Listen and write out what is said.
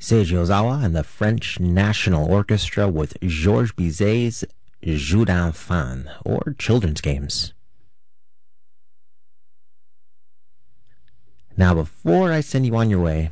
Seiji Ozawa and the French National Orchestra with Georges Bizet's Jeux d'enfants, or Children's Games. Now, before I send you on your way,